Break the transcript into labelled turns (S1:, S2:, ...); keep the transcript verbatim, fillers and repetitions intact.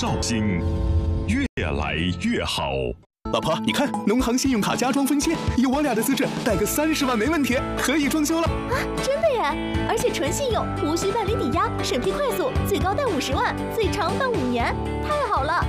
S1: 绍兴，越来越好。
S2: 老婆，你看，农行信用卡加装分期，以我俩的资质，贷个三十万没问题，可以装修了。
S3: 啊，真的耶！而且纯信用，无需办理抵押，审批快速，最高贷五十万，最长办五年，太好了！